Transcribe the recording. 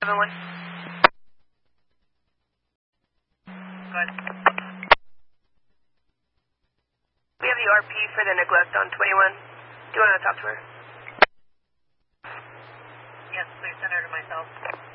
7-1. Go ahead. We have the RP for the neglect on 21. Do you want to talk to her? Yes, please send her to myself.